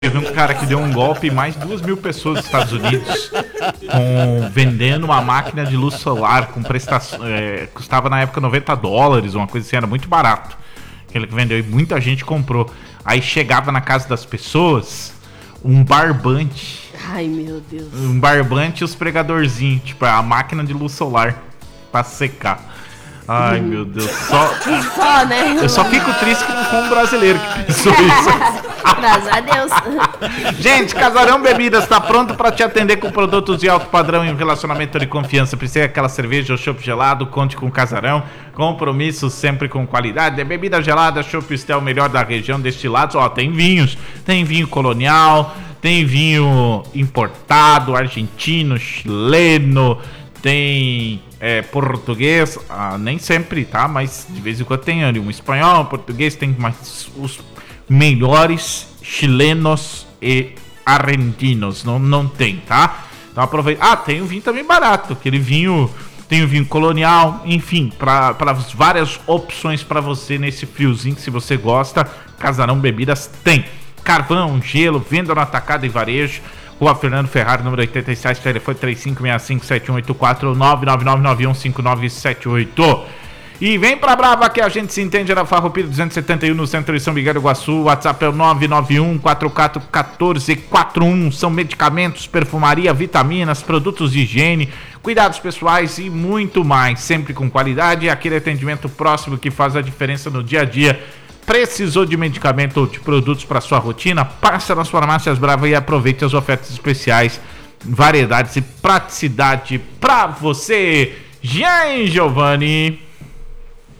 Teve um cara que deu um golpe em mais de 2.000 pessoas nos Estados Unidos vendendo uma máquina de luz solar com prestação. Custava na época $90, uma coisa assim, era muito barato. Aquele que vendeu e muita gente comprou. Aí chegava na casa das pessoas um barbante. Ai, meu Deus. Um barbante e os pregadorzinhos, tipo, a máquina de luz solar pra secar. Ai, meu Deus. Só, né? Eu só fico triste com um brasileiro que pensou isso. Graças a Deus. Gente, Casarão Bebidas está pronto para te atender com produtos de alto padrão e um relacionamento de confiança. Precisa aquela cerveja ou chopp gelado? Conte com Casarão. Compromisso sempre com qualidade. É bebida gelada, chopp Estel, o melhor da região, destilados. Ó, tem vinhos. Tem vinho colonial, tem vinho importado, argentino, chileno, tem português, nem sempre, tá? Mas de vez em quando tem um espanhol, português, tem mais os melhores chilenos e argentinos, não tem, tá? Então aproveita. Tem um vinho também barato, aquele vinho, tem o vinho colonial, enfim, para várias opções para você nesse friozinho que se você gosta, Casarão Bebidas tem. Carvão, gelo, venda no atacado e varejo. Rua Fernando Ferrari, número 87, telefone 3565-7184 ou 999915978. E vem pra Brava que a gente se entende, na Farroupilha 271 no centro de São Miguel do Iguaçu. O WhatsApp é o 991-441441. São medicamentos, perfumaria, vitaminas, produtos de higiene, cuidados pessoais e muito mais. Sempre com qualidade e aquele atendimento próximo que faz a diferença no dia a dia. Precisou de medicamento ou de produtos para sua rotina? Passa nas farmácias Brava e aproveite as ofertas especiais, variedades e praticidade para você. Jean Giovanni.